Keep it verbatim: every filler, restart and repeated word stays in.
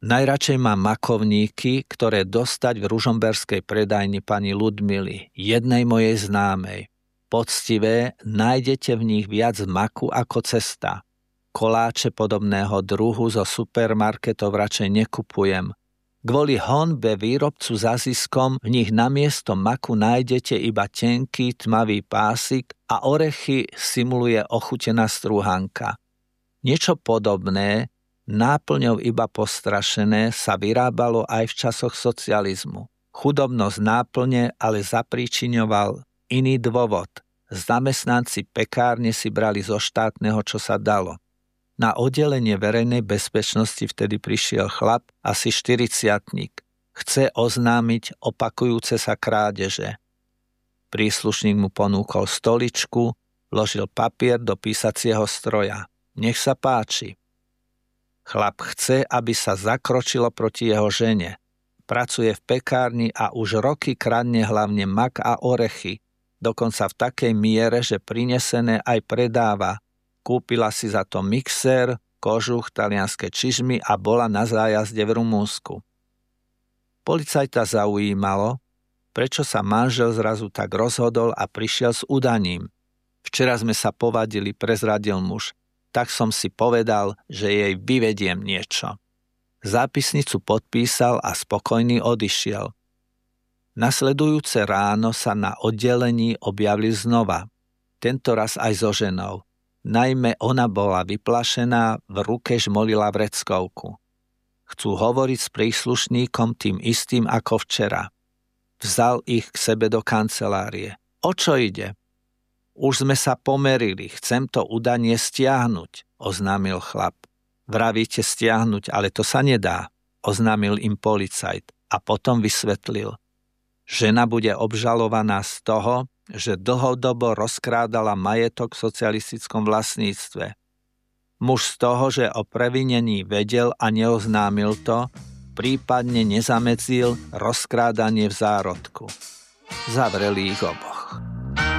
Najradšej má makovníky, ktoré dostať v ružomberskej predajni pani Ludmily, jednej mojej známej. Poctivé, nájdete v nich viac maku ako cesta. Koláče podobného druhu zo supermarketov radšej nekupujem. Kvôli honbe výrobcu za ziskom v nich namiesto maku nájdete iba tenký tmavý pásik a orechy simuluje ochutená strúhanka. Niečo podobné, náplňou iba postrašené, sa vyrábalo aj v časoch socializmu. Chudobnosť náplne ale zapríčiňoval iný dôvod. Zamestnanci pekárne si brali zo štátneho, čo sa dalo. Na oddelenie verejnej bezpečnosti vtedy prišiel chlap, asi štyridsiatnik. Chce oznámiť opakujúce sa krádeže. Príslušník mu ponúkol stoličku, vložil papier do písacieho stroja. Nech sa páči. Chlap chce, aby sa zakročilo proti jeho žene. Pracuje v pekárni a už roky kradne hlavne mak a orechy. Dokonca v takej miere, že prinesené aj predáva. Kúpila si za to mixér, kožuch, talianske čižmy a bola na zájazde v Rumúnsku. Policajta zaujímalo, prečo sa manžel zrazu tak rozhodol a prišiel s udaním. Včera sme sa povadili, prezradil muž. Tak som si povedal, že jej vyvediem niečo. Zápisnicu podpísal a spokojný odišiel. Nasledujúce ráno sa na oddelení objavili znova. Tento raz aj so ženou. Najmä ona bola vyplašená, v ruke žmolila vreckovku. Chcú hovoriť s príslušníkom tým istým ako včera. Vzal ich k sebe do kancelárie. O čo ide? Už sme sa pomerili, chcem to udanie stiahnuť, oznámil chlap. Vravíte stiahnuť, ale to sa nedá, oznámil im policajt a potom vysvetlil. Žena bude obžalovaná z toho, že dlhodobo rozkrádala majetok v socialistickom vlastníctve. Muž z toho, že o previnení vedel a neoznámil to, prípadne nezamedzil rozkrádanie v zárodku. Zavreli ich oboch.